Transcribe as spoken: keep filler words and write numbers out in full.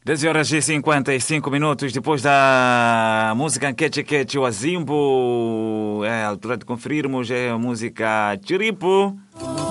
dez horas e cinquenta e cinco minutos depois da música Queche o Azimbo. É a altura de conferirmos é a música Chiripo.